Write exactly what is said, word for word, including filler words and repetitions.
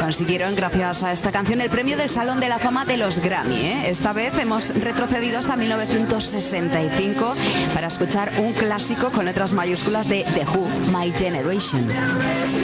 consiguieron, gracias a esta canción, el premio del Salón de la Fama de los Grammy, ¿eh? Esta vez hemos retrocedido hasta mil novecientos sesenta y cinco para escuchar un clásico con letras mayúsculas de The Who, My Generation.